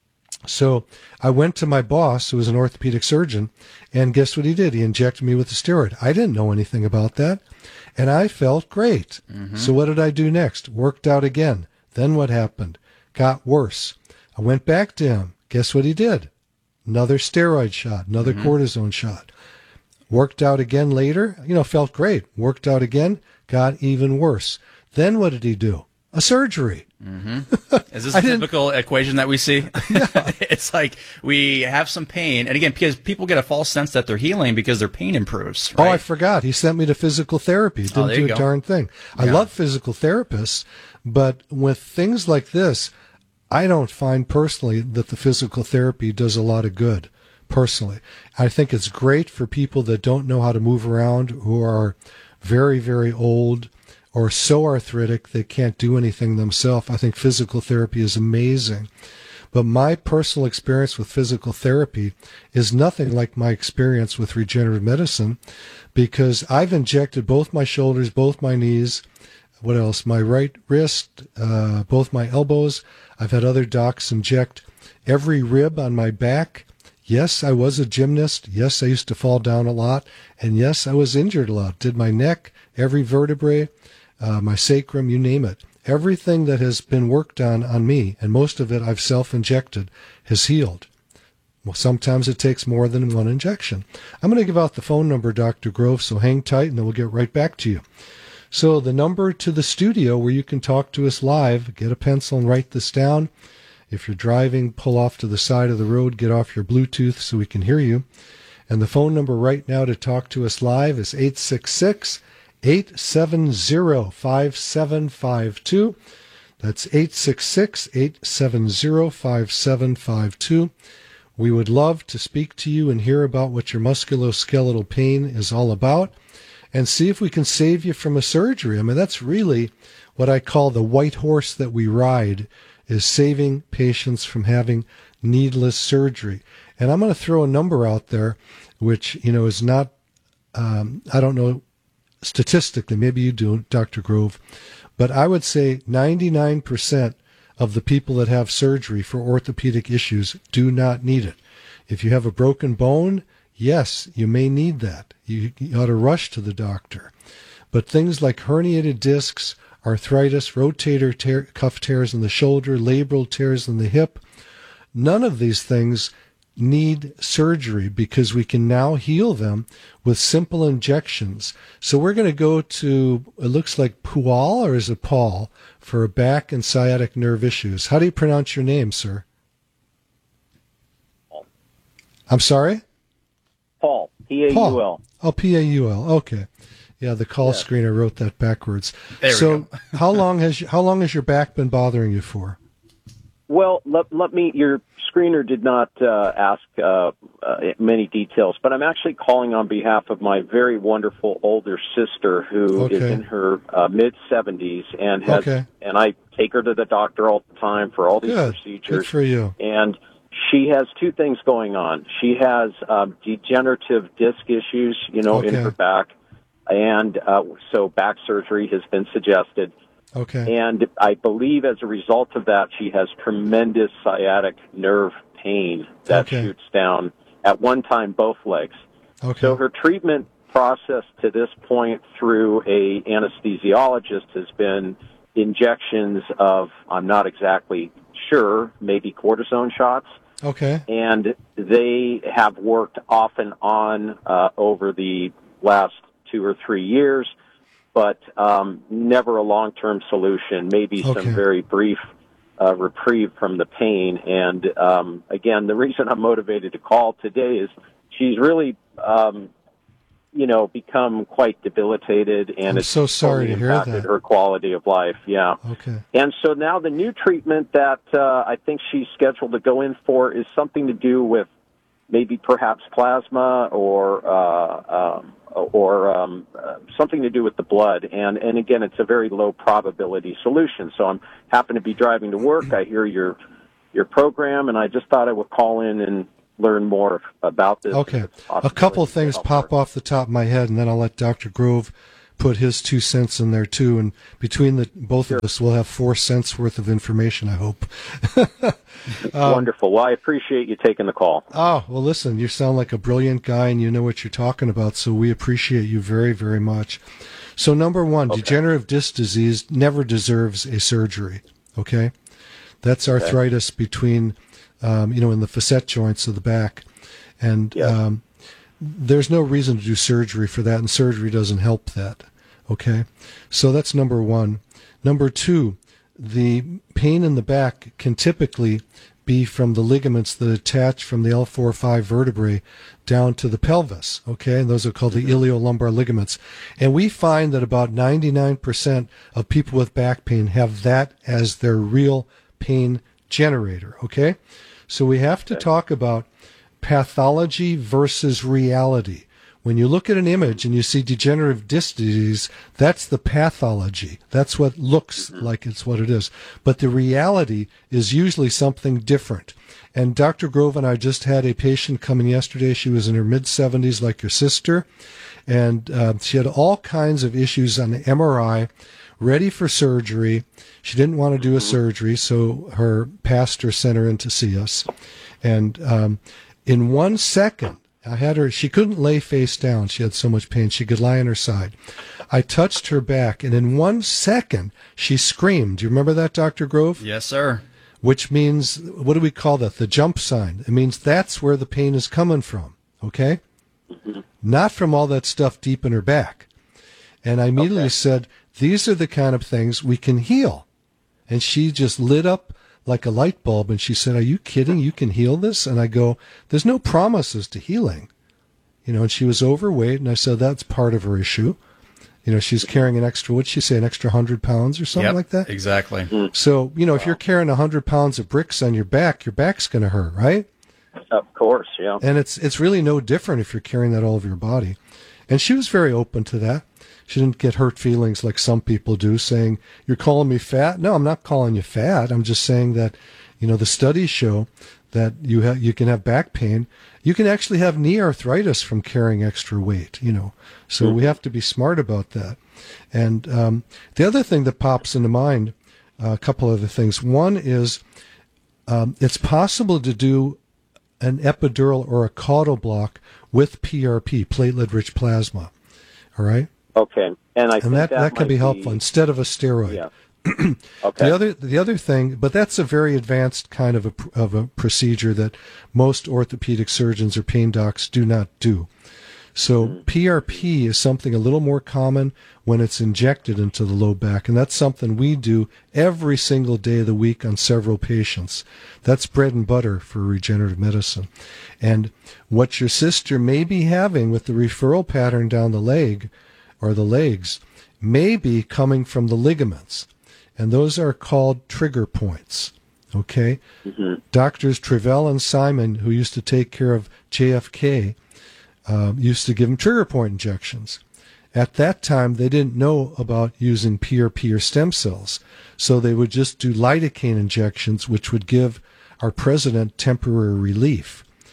So I went to my boss, who was an orthopedic surgeon, and guess what he did? He injected me with a steroid. I didn't know anything about that, and I felt great. Mm-hmm. So what did I do next? Worked out again. Then what happened? Got worse. I went back to him. Guess what he did? Another steroid shot, another cortisone shot. Worked out again later, felt great. Worked out again, got even worse. Then what did he do? A surgery. Mm-hmm. Is this a typical equation that we see? Yeah. It's like we have some pain, and again, because people get a false sense that they're healing because their pain improves. Right? Oh, I forgot. He sent me to physical therapy. Didn't do a darn thing. I love physical therapists, but with things like this, I don't find personally that the physical therapy does a lot of good. Personally, I think it's great for people that don't know how to move around, who are very, very old or so arthritic they can't do anything themselves. I think physical therapy is amazing. But my personal experience with physical therapy is nothing like my experience with regenerative medicine, because I've injected both my shoulders, both my knees, what else? My right wrist, both my elbows. I've had other docs inject every rib on my back. Yes, I was a gymnast. Yes, I used to fall down a lot. And yes, I was injured a lot. Did my neck, every vertebrae, my sacrum, you name it. Everything that has been worked on me, and most of it I've self-injected, has healed. Well, sometimes it takes more than one injection. I'm going to give out the phone number, Dr. Grove, so hang tight and then we'll get right back to you. So the number to the studio where you can talk to us live, get a pencil and write this down. If you're driving, pull off to the side of the road, get off your Bluetooth so we can hear you. And the phone number right now to talk to us live is 866-870-5752. That's 866-870-5752. We would love to speak to you and hear about what your musculoskeletal pain is all about and see if we can save you from a surgery. I mean, that's really what I call the white horse that we ride, is saving patients from having needless surgery. And I'm going to throw a number out there, which, is not, I don't know statistically, maybe you do, Dr. Grove, but I would say 99% of the people that have surgery for orthopedic issues do not need it. If you have a broken bone, yes, you may need that. You ought to rush to the doctor. But things like herniated discs, arthritis, rotator cuff tears in the shoulder, labral tears in the hip, none of these things need surgery because we can now heal them with simple injections. So we're going to go to, it looks like Pual, or is it Paul, for back and sciatic nerve issues. How do you pronounce your name, sir? Paul. I'm sorry? Paul. P-A-U-L. Oh, P-A-U-L. Okay. Yeah, the call screener wrote that backwards. There we so go. how long has your back been bothering you for? Well, let me. Your screener did not ask many details, but I'm actually calling on behalf of my very wonderful older sister who is in her mid-70s and has, and I take her to the doctor all the time for all these procedures. Good for you. And she has two things going on. She has degenerative disc issues, in her back. And so back surgery has been suggested. Okay. And I believe as a result of that, she has tremendous sciatic nerve pain that shoots down at one time both legs. Okay. So her treatment process to this point through a anesthesiologist has been injections of, I'm not exactly sure, maybe cortisone shots. Okay. And they have worked off and on over the last 2 or 3 years, but never a long-term solution, maybe some very brief reprieve from the pain. And again, the reason I'm motivated to call today is she's really, become quite debilitated, and it's so sorry to hear impacted that. her quality of life. Yeah. Okay. And so now the new treatment that I think she's scheduled to go in for is something to do with maybe perhaps plasma or something to do with the blood. And again, it's a very low probability solution. So I'm happen to be driving to work. I hear your program, and I just thought I would call in and learn more about this. Okay. A couple of things pop off the top of my head, and then I'll let Dr. Grove put his 2 cents in there too. And between both of us, we'll have 4 cents worth of information, I hope. Wonderful. Well, I appreciate you taking the call. Oh, well, listen, you sound like a brilliant guy, and you know what you're talking about, so we appreciate you very, very much. So number one, degenerative disc disease never deserves a surgery, okay? That's arthritis between, in the facet joints of the back. And there's no reason to do surgery for that, and surgery doesn't help that, okay? So that's number one. Number two, the pain in the back can typically be from the ligaments that attach from the L4-5 vertebrae down to the pelvis, okay? And those are called the iliolumbar ligaments. And we find that about 99% of people with back pain have that as their real pain generator, okay? So we have to talk about pathology versus reality. When you look at an image and you see degenerative disc disease, that's the pathology. That's what looks like it's what it is. But the reality is usually something different. And Dr. Grove and I just had a patient come in yesterday. She was in her mid-70s like your sister. And she had all kinds of issues on the MRI, ready for surgery. She didn't want to do a surgery, so her pastor sent her in to see us. And in 1 second, I had her, she couldn't lay face down. She had so much pain. She could lie on her side. I touched her back, and in 1 second, she screamed. Do you remember that, Dr. Grove? Yes, sir. Which means, what do we call that? The jump sign. It means that's where the pain is coming from, okay? Not from all that stuff deep in her back. And I immediately said, these are the kind of things we can heal. And she just lit up like a light bulb, and she said, are you kidding? You can heal this? And I go, there's no promises to healing. And she was overweight, and I said, that's part of her issue. She's carrying an extra, what'd she say, an extra 100 pounds or something like that? Exactly. So, if you're carrying 100 pounds of bricks on your back's going to hurt, right? Of course, yeah. And it's really no different if you're carrying that all over your body. And she was very open to that. She didn't get hurt feelings like some people do, saying, you're calling me fat? No, I'm not calling you fat. I'm just saying that, the studies show that you can have back pain. You can actually have knee arthritis from carrying extra weight, So we have to be smart about that. And the other thing that pops into mind, a couple other things. One is it's possible to do an epidural or a caudal block with PRP, platelet-rich plasma. All right? Okay, and that can be helpful instead of a steroid. Yeah. Okay. The other thing, but that's a very advanced kind of a procedure that most orthopedic surgeons or pain docs do not do. So PRP is something a little more common when it's injected into the low back, and that's something we do every single day of the week on several patients. That's bread and butter for regenerative medicine. And what your sister may be having with the referral pattern down the leg or the legs may be coming from the ligaments, and those are called trigger points. Okay? Doctors Travell and Simon, who used to take care of JFK, used to give him trigger point injections. At that time, they didn't know about using PRP or stem cells, so they would just do lidocaine injections, which would give our president temporary relief.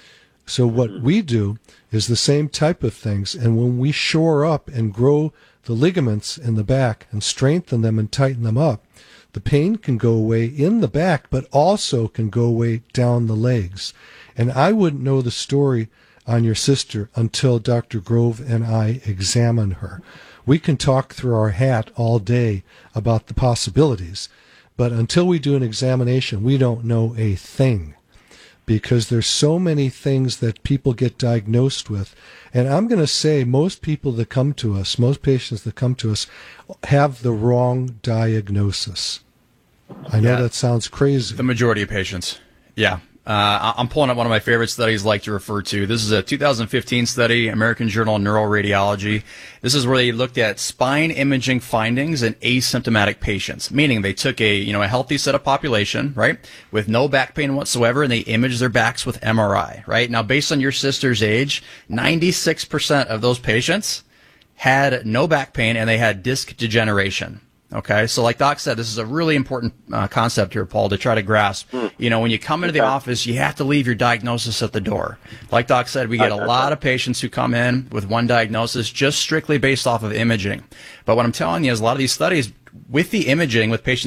So what we do is the same type of things. And when we shore up and grow the ligaments in the back and strengthen them and tighten them up, the pain can go away in the back, but also can go away down the legs. And I wouldn't know the story on your sister until Dr. Grove and I examine her. We can talk through our hat all day about the possibilities, but until we do an examination, we don't know a thing, because there's so many things that people get diagnosed with. And I'm going to say most people that come to us, most patients that come to us, have the wrong diagnosis. I know that sounds crazy. The majority of patients. Yeah. I'm pulling up one of my favorite studies I like to refer to. This is a 2015 study, American Journal of Neuroradiology. This is where they looked at spine imaging findings in asymptomatic patients, meaning they took a healthy set of population, right, with no back pain whatsoever, and they imaged their backs with MRI, right? Now, based on your sister's age, 96% of those patients had no back pain and they had disc degeneration. Okay, so like Doc said, this is a really important concept here, Paul, to try to grasp. When you come into the office, you have to leave your diagnosis at the door. Like Doc said, we get a lot of patients who come in with one diagnosis just strictly based off of imaging. But what I'm telling you is a lot of these studies with the imaging, with patients